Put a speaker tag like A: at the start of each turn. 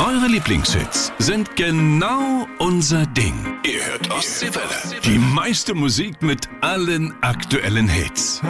A: Eure Lieblingshits sind genau unser Ding. Ihr hört Ostseewelle. Die meiste Musik mit allen aktuellen Hits.